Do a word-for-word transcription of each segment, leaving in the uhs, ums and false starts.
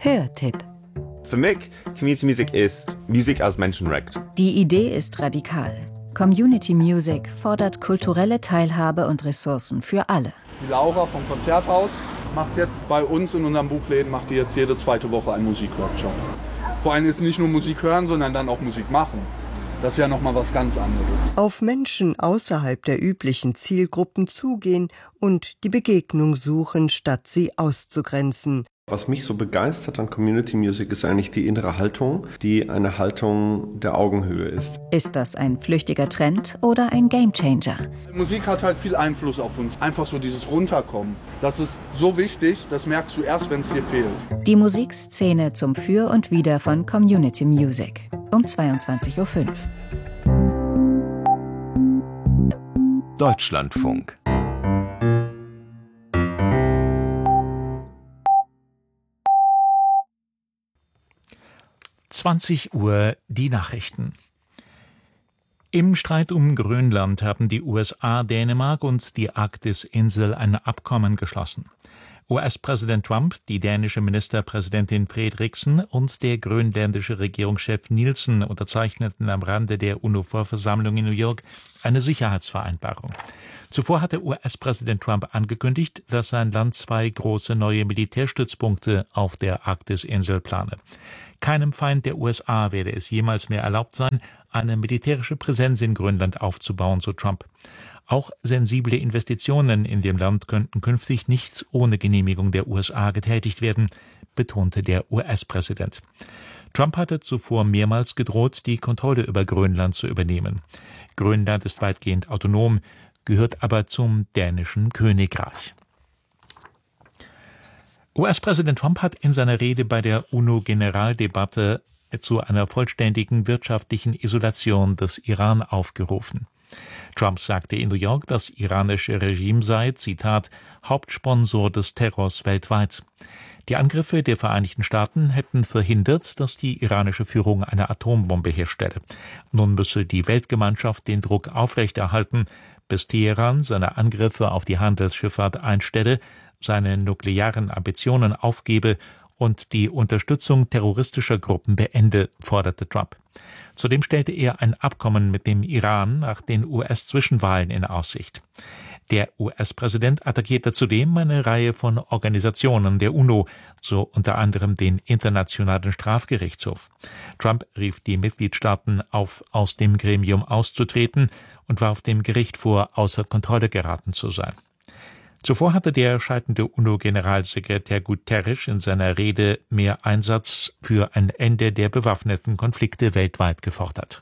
Hörtipp. Für mich, Community Music ist Musik als Menschenrecht. Die Idee ist radikal. Community Music fordert kulturelle Teilhabe und Ressourcen für alle. Die Laura vom Konzerthaus macht jetzt bei uns in unserem Buchläden macht die jetzt jede zweite Woche einen Musikworkshop. Vor allem ist nicht nur Musik hören, sondern dann auch Musik machen. Das ist ja nochmal was ganz anderes. Auf Menschen außerhalb der üblichen Zielgruppen zugehen und die Begegnung suchen, statt sie auszugrenzen. Was mich so begeistert an Community Music ist eigentlich die innere Haltung, die eine Haltung der Augenhöhe ist. Ist das ein flüchtiger Trend oder ein Gamechanger? Musik hat halt viel Einfluss auf uns. Einfach so dieses Runterkommen. Das ist so wichtig, das merkst du erst, wenn es dir fehlt. Die Musikszene zum Für und Wider von Community Music um zweiundzwanzig Uhr fünf. Deutschlandfunk. zwanzig Uhr die Nachrichten. Im Streit um Grönland haben die U S A, Dänemark und die Arktisinsel ein Abkommen geschlossen. U S-Präsident Trump, die dänische Ministerpräsidentin Frederiksen und der grönländische Regierungschef Nielsen unterzeichneten am Rande der UNO-Vollversammlung in New York eine Sicherheitsvereinbarung. Zuvor hatte U S-Präsident Trump angekündigt, dass sein Land zwei große neue Militärstützpunkte auf der Arktisinsel plane. Keinem Feind der U S A werde es jemals mehr erlaubt sein, eine militärische Präsenz in Grönland aufzubauen, so Trump. Auch sensible Investitionen in dem Land könnten künftig nicht ohne Genehmigung der U S A getätigt werden, betonte der U S-Präsident. Trump hatte zuvor mehrmals gedroht, die Kontrolle über Grönland zu übernehmen. Grönland ist weitgehend autonom, gehört aber zum dänischen Königreich. U S-Präsident Trump hat in seiner Rede bei der UNO-Generaldebatte zu einer vollständigen wirtschaftlichen Isolation des Iran aufgerufen. Trump sagte in New York, das iranische Regime sei, Zitat, Hauptsponsor des Terrors weltweit. Die Angriffe der Vereinigten Staaten hätten verhindert, dass die iranische Führung eine Atombombe herstelle. Nun müsse die Weltgemeinschaft den Druck aufrechterhalten, bis Teheran seine Angriffe auf die Handelsschifffahrt einstelle, seine nuklearen Ambitionen aufgebe und die Unterstützung terroristischer Gruppen beende, forderte Trump. Zudem stellte er ein Abkommen mit dem Iran nach den U S-Zwischenwahlen in Aussicht. Der U S-Präsident attackierte zudem eine Reihe von Organisationen der UNO, so unter anderem den Internationalen Strafgerichtshof. Trump rief die Mitgliedstaaten auf, aus dem Gremium auszutreten und warf dem Gericht vor, außer Kontrolle geraten zu sein. Zuvor hatte der scheidende UNO-Generalsekretär Guterres in seiner Rede mehr Einsatz für ein Ende der bewaffneten Konflikte weltweit gefordert.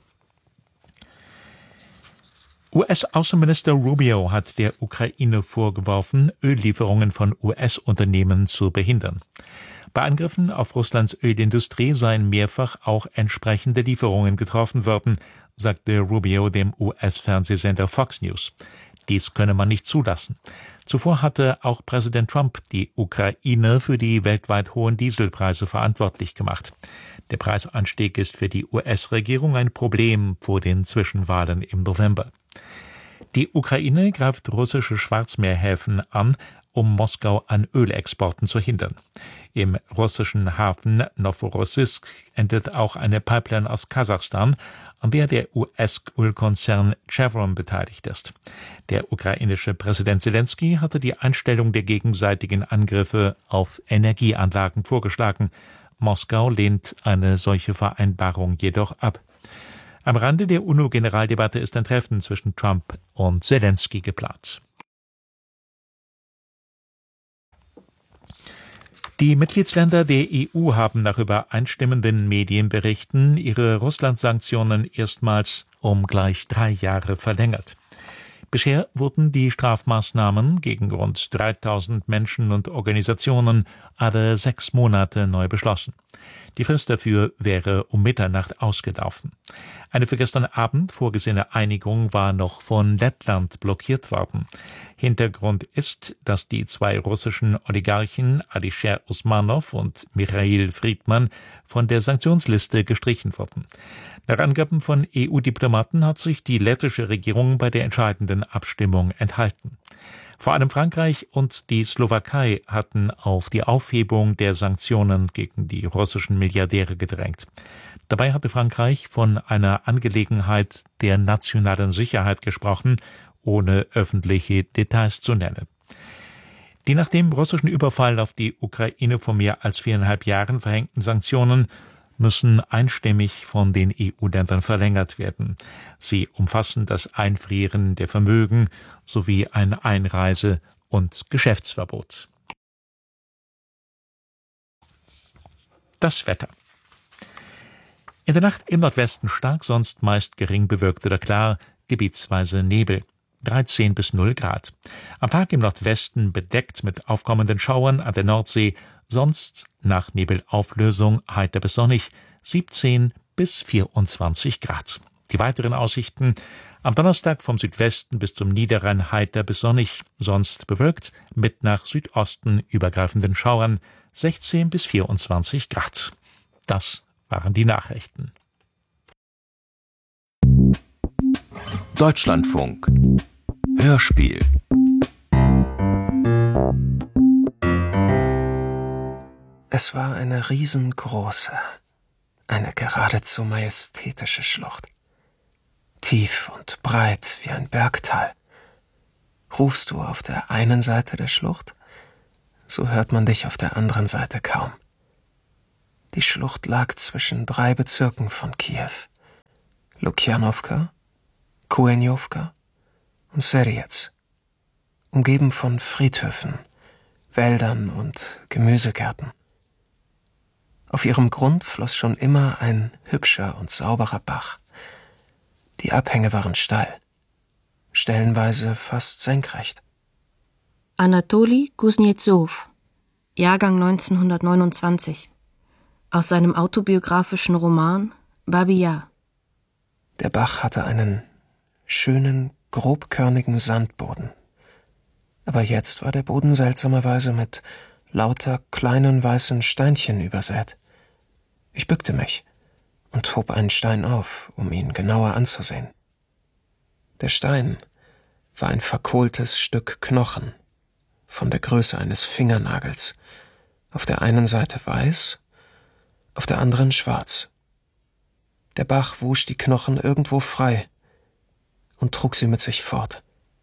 U S-Außenminister Rubio hat der Ukraine vorgeworfen, Öllieferungen von U S-Unternehmen zu behindern. Bei Angriffen auf Russlands Ölindustrie seien mehrfach auch entsprechende Lieferungen getroffen worden, sagte Rubio dem U S-Fernsehsender Fox News. Dies könne man nicht zulassen. Zuvor hatte auch Präsident Trump die Ukraine für die weltweit hohen Dieselpreise verantwortlich gemacht. Der Preisanstieg ist für die U S-Regierung ein Problem vor den Zwischenwahlen im November. Die Ukraine greift russische Schwarzmeerhäfen an, um Moskau an Ölexporten zu hindern. Im russischen Hafen Noworossiysk endet auch eine Pipeline aus Kasachstan, an der der U S-Ölkonzern Chevron beteiligt ist. Der ukrainische Präsident Zelensky hatte die Einstellung der gegenseitigen Angriffe auf Energieanlagen vorgeschlagen. Moskau lehnt eine solche Vereinbarung jedoch ab. Am Rande der UNO-Generaldebatte ist ein Treffen zwischen Trump und Zelensky geplant. Die Mitgliedsländer der E U haben nach übereinstimmenden Medienberichten ihre Russland-Sanktionen erstmals um gleich drei Jahre verlängert. Bisher wurden die Strafmaßnahmen gegen rund dreitausend Menschen und Organisationen alle sechs Monate neu beschlossen. Die Frist dafür wäre um Mitternacht ausgelaufen. Eine für gestern Abend vorgesehene Einigung war noch von Lettland blockiert worden. Hintergrund ist, dass die zwei russischen Oligarchen Alisher Usmanov und Michail Friedman von der Sanktionsliste gestrichen wurden. Nach Angaben von E U-Diplomaten hat sich die lettische Regierung bei der entscheidenden nationalen Abstimmung enthalten. Vor allem Frankreich und die Slowakei hatten auf die Aufhebung der Sanktionen gegen die russischen Milliardäre gedrängt. Dabei hatte Frankreich von einer Angelegenheit der nationalen Sicherheit gesprochen, ohne öffentliche Details zu nennen. Die nach dem russischen Überfall auf die Ukraine vor mehr als viereinhalb Jahren verhängten Sanktionen müssen einstimmig von den E U-Ländern verlängert werden. Sie umfassen das Einfrieren der Vermögen sowie ein Einreise- und Geschäftsverbot. Das Wetter. In der Nacht im Nordwesten stark, sonst meist gering bewölkt oder klar, gebietsweise Nebel. dreizehn bis null Grad. Am Tag im Nordwesten bedeckt mit aufkommenden Schauern an der Nordsee, sonst nach Nebelauflösung heiter bis sonnig, siebzehn bis vierundzwanzig Grad. Die weiteren Aussichten: am Donnerstag vom Südwesten bis zum Niederrhein heiter bis sonnig, sonst bewölkt, mit nach Südosten übergreifenden Schauern, sechzehn bis vierundzwanzig Grad. Das waren die Nachrichten. Deutschlandfunk Hörspiel. Es war eine riesengroße, eine geradezu majestätische Schlucht. Tief und breit wie ein Bergtal. Rufst du auf der einen Seite der Schlucht, so hört man dich auf der anderen Seite kaum. Die Schlucht lag zwischen drei Bezirken von Kiew: Lukjanowka, Kuenjowka und Serjec, umgeben von Friedhöfen, Wäldern und Gemüsegärten. Auf ihrem Grund floss schon immer ein hübscher und sauberer Bach. Die Abhänge waren steil, stellenweise fast senkrecht. Anatoli Kuznetsov, Jahrgang neunzehnhundertneunundzwanzig, aus seinem autobiografischen Roman Babija. Der Bach hatte einen schönen, grobkörnigen Sandboden. Aber jetzt war der Boden seltsamerweise mit lauter kleinen weißen Steinchen übersät. Ich bückte mich und hob einen Stein auf, um ihn genauer anzusehen. Der Stein war ein verkohltes Stück Knochen, von der Größe eines Fingernagels, auf der einen Seite weiß, auf der anderen schwarz. Der Bach wusch die Knochen irgendwo frei und trug sie mit sich fort.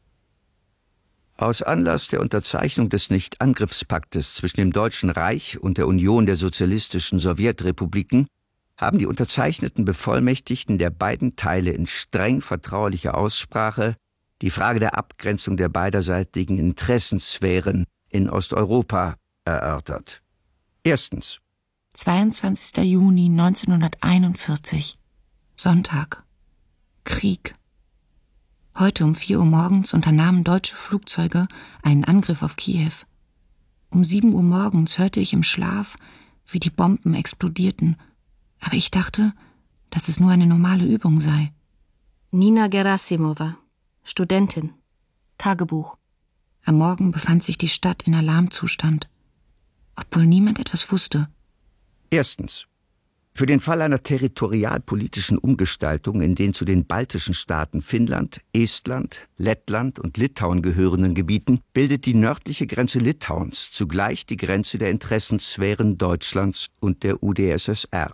Aus Anlass der Unterzeichnung des Nichtangriffspaktes zwischen dem Deutschen Reich und der Union der sozialistischen Sowjetrepubliken haben die unterzeichneten Bevollmächtigten der beiden Teile in streng vertraulicher Aussprache die Frage der Abgrenzung der beiderseitigen Interessensphären in Osteuropa erörtert. Erstens. zweiundzwanzigster Juni neunzehnhunderteinundvierzig. Sonntag. Krieg. Heute um vier Uhr morgens unternahmen deutsche Flugzeuge einen Angriff auf Kiew. Um sieben Uhr morgens hörte ich im Schlaf, wie die Bomben explodierten. Aber ich dachte, dass es nur eine normale Übung sei. Nina Gerasimova, Studentin. Tagebuch. Am Morgen befand sich die Stadt in Alarmzustand, obwohl niemand etwas wusste. Erstens. Für den Fall einer territorialpolitischen Umgestaltung in den zu den baltischen Staaten Finnland, Estland, Lettland und Litauen gehörenden Gebieten bildet die nördliche Grenze Litauens zugleich die Grenze der Interessensphären Deutschlands und der U d S S R.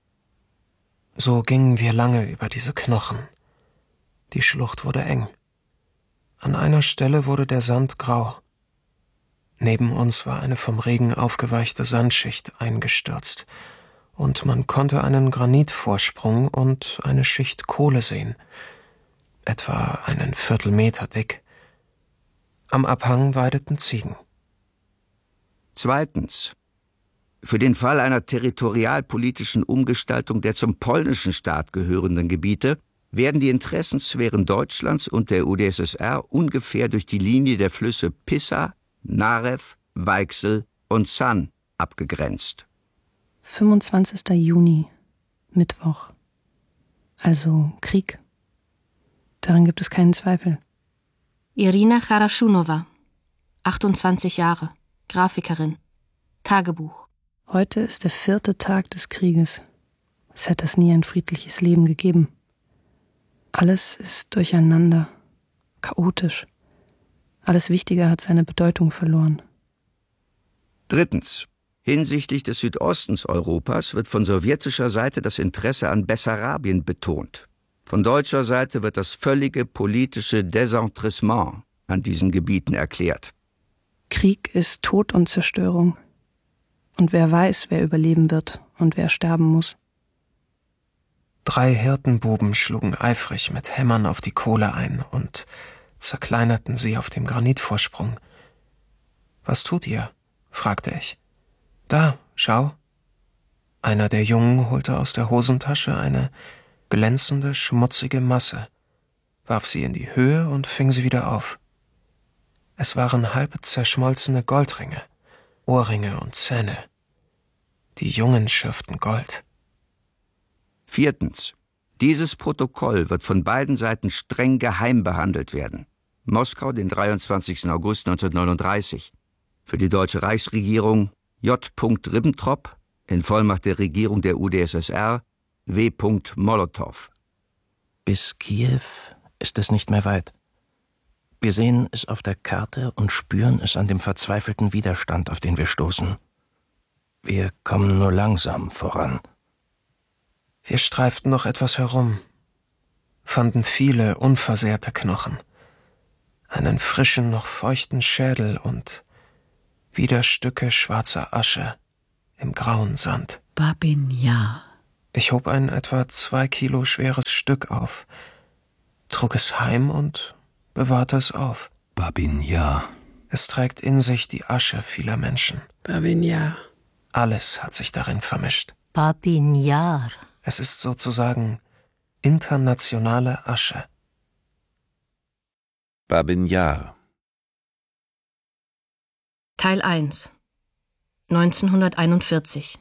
So gingen wir lange über diese Knochen. Die Schlucht wurde eng. An einer Stelle wurde der Sand grau. Neben uns war eine vom Regen aufgeweichte Sandschicht eingestürzt, und man konnte einen Granitvorsprung und eine Schicht Kohle sehen, etwa einen Viertelmeter dick. Am Abhang weideten Ziegen. Zweitens. Für den Fall einer territorialpolitischen Umgestaltung der zum polnischen Staat gehörenden Gebiete werden die Interessensphären Deutschlands und der U d S S R ungefähr durch die Linie der Flüsse Pissa, Narew, Weichsel und San abgegrenzt. fünfundzwanzigster Juni, Mittwoch. Also Krieg. Daran gibt es keinen Zweifel. Irina Charashunova, achtundzwanzig Jahre, Grafikerin. Tagebuch. Heute ist der vierte Tag des Krieges. Es hätte es nie ein friedliches Leben gegeben. Alles ist durcheinander. chaotisch. Alles Wichtige hat seine Bedeutung verloren. Drittens. Hinsichtlich des Südostens Europas wird von sowjetischer Seite das Interesse an Bessarabien betont. Von deutscher Seite wird das völlige politische Desinteressement an diesen Gebieten erklärt. Krieg ist Tod und Zerstörung. Und wer weiß, wer überleben wird und wer sterben muss. Drei Hirtenbuben schlugen eifrig mit Hämmern auf die Kohle ein und zerkleinerten sie auf dem Granitvorsprung. »Was tut ihr?« fragte ich. »Da, schau.« Einer der Jungen holte aus der Hosentasche eine glänzende, schmutzige Masse, warf sie in die Höhe und fing sie wieder auf. Es waren halb zerschmolzene Goldringe, Ohrringe und Zähne. Die Jungen schürften Gold. Viertens. Dieses Protokoll wird von beiden Seiten streng geheim behandelt werden. Moskau, den dreiundzwanzigsten August neunzehnhundertneununddreißig. Für die deutsche Reichsregierung J. Ribbentrop, in Vollmacht der Regierung der U d S S R, W. Molotow. Bis Kiew ist es nicht mehr weit. Wir sehen es auf der Karte und spüren es an dem verzweifelten Widerstand, auf den wir stoßen. Wir kommen nur langsam voran. Wir streiften noch etwas herum, fanden viele unversehrte Knochen, einen frischen, noch feuchten Schädel und wieder Stücke schwarzer Asche im grauen Sand. Babin Jar. Ich hob ein etwa zwei Kilo schweres Stück auf, trug es heim und bewahrte es auf. Babin Jar. Es trägt in sich die Asche vieler Menschen. Babin Jar. Alles hat sich darin vermischt. Babin Jar. Es ist sozusagen internationale Asche. Babin Jar. Teil eins. neunzehnhunderteinundvierzig.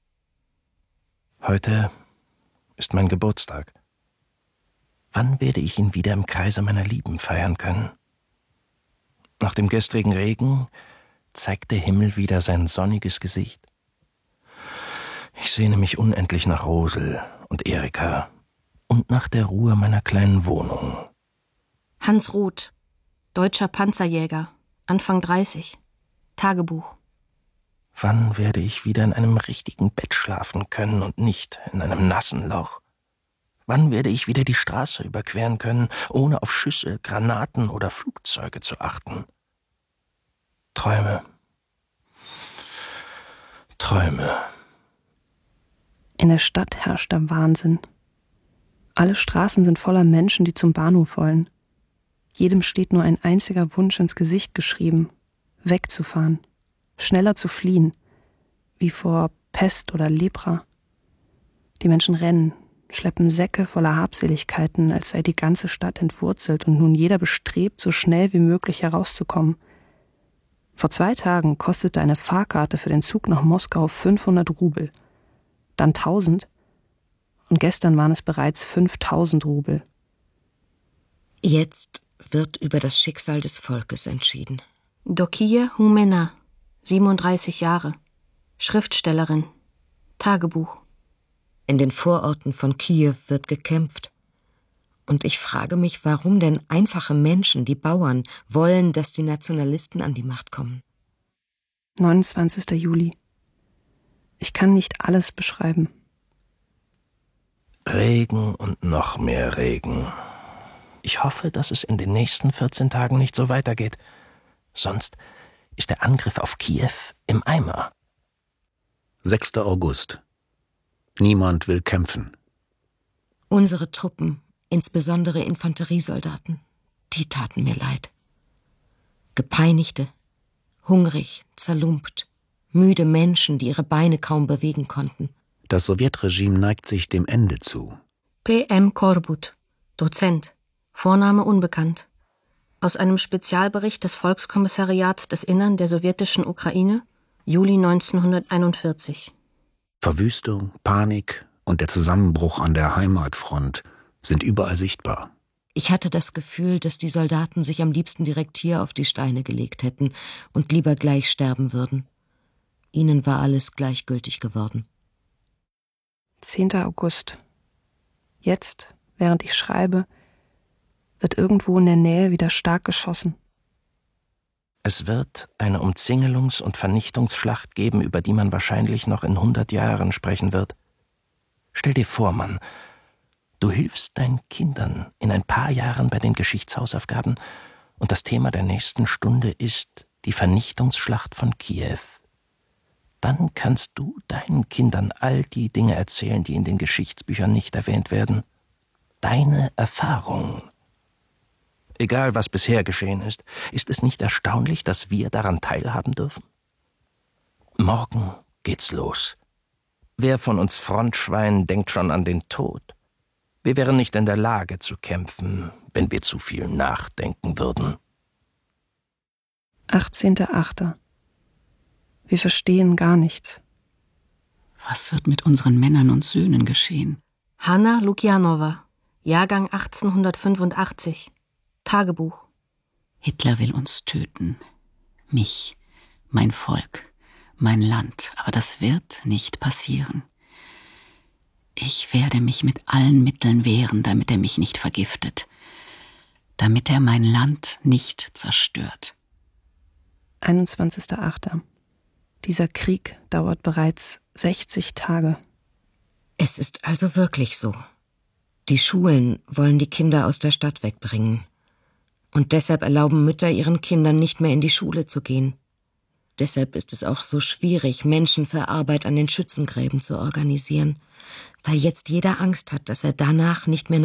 Heute ist mein Geburtstag. Wann werde ich ihn wieder im Kreise meiner Lieben feiern können? Nach dem gestrigen Regen zeigt der Himmel wieder sein sonniges Gesicht. Ich sehne mich unendlich nach Rosel und Erika und nach der Ruhe meiner kleinen Wohnung. Hans Roth, deutscher Panzerjäger, Anfang dreißig. Tagebuch. Wann werde ich wieder in einem richtigen Bett schlafen können und nicht in einem nassen Loch? Wann werde ich wieder die Straße überqueren können, ohne auf Schüsse, Granaten oder Flugzeuge zu achten? Träume. Träume. In der Stadt herrscht der Wahnsinn. Alle Straßen sind voller Menschen, die zum Bahnhof wollen. Jedem steht nur ein einziger Wunsch ins Gesicht geschrieben: wegzufahren, schneller zu fliehen, wie vor Pest oder Lepra. Die Menschen rennen, schleppen Säcke voller Habseligkeiten, als sei die ganze Stadt entwurzelt und nun jeder bestrebt, so schnell wie möglich herauszukommen. Vor zwei Tagen kostete eine Fahrkarte für den Zug nach Moskau fünfhundert Rubel, dann tausend und gestern waren es bereits fünftausend Rubel. Jetzt wird über das Schicksal des Volkes entschieden. Dokiye Humena, siebenunddreißig Jahre, Schriftstellerin, Tagebuch. In den Vororten von Kiew wird gekämpft. Und ich frage mich, warum denn einfache Menschen, die Bauern, wollen, dass die Nationalisten an die Macht kommen. neunundzwanzigster Juli. Ich kann nicht alles beschreiben. Regen und noch mehr Regen. Ich hoffe, dass es in den nächsten vierzehn Tagen nicht so weitergeht. Sonst ist der Angriff auf Kiew im Eimer. sechster August. Niemand will kämpfen. Unsere Truppen, insbesondere Infanteriesoldaten, die taten mir leid. Gepeinigte, hungrig, zerlumpt, müde Menschen, die ihre Beine kaum bewegen konnten. Das Sowjetregime neigt sich dem Ende zu. P M Korbut, Dozent, Vorname unbekannt. Aus einem Spezialbericht des Volkskommissariats des Innern der sowjetischen Ukraine, Juli neunzehnhunderteinundvierzig. Verwüstung, Panik und der Zusammenbruch an der Heimatfront sind überall sichtbar. Ich hatte das Gefühl, dass die Soldaten sich am liebsten direkt hier auf die Steine gelegt hätten und lieber gleich sterben würden. Ihnen war alles gleichgültig geworden. zehnter August. Jetzt, während ich schreibe, wird irgendwo in der Nähe wieder stark geschossen. Es wird eine Umzingelungs- und Vernichtungsschlacht geben, über die man wahrscheinlich noch in hundert Jahren sprechen wird. Stell dir vor, Mann, du hilfst deinen Kindern in ein paar Jahren bei den Geschichtshausaufgaben und das Thema der nächsten Stunde ist die Vernichtungsschlacht von Kiew. Dann kannst du deinen Kindern all die Dinge erzählen, die in den Geschichtsbüchern nicht erwähnt werden. Deine Erfahrung. Egal, was bisher geschehen ist, ist es nicht erstaunlich, dass wir daran teilhaben dürfen? Morgen geht's los. Wer von uns Frontschweinen denkt schon an den Tod? Wir wären nicht in der Lage zu kämpfen, wenn wir zu viel nachdenken würden. achtzehnter achter Wir verstehen gar nichts. Was wird mit unseren Männern und Söhnen geschehen? Hanna Lukjanova, Jahrgang achtzehnhundertfünfundachtzig. Tagebuch. Hitler will uns töten. Mich, mein Volk, mein Land. Aber das wird nicht passieren. Ich werde mich mit allen Mitteln wehren, damit er mich nicht vergiftet. Damit er mein Land nicht zerstört. einundzwanzigster achter Dieser Krieg dauert bereits sechzig Tage. Es ist also wirklich so. Die Schulen wollen die Kinder aus der Stadt wegbringen. Und deshalb erlauben Mütter ihren Kindern nicht mehr in die Schule zu gehen. Deshalb ist es auch so schwierig, Menschen für Arbeit an den Schützengräben zu organisieren, weil jetzt jeder Angst hat, dass er danach nicht mehr